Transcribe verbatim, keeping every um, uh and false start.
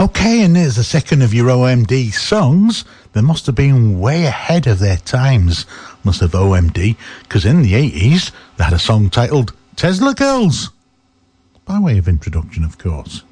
Okay, and there's the second of your O M D songs. They must have been way ahead of their times, must have O M D, because in the eighties, they had a song titled Tesla Girls. By way of introduction, of course.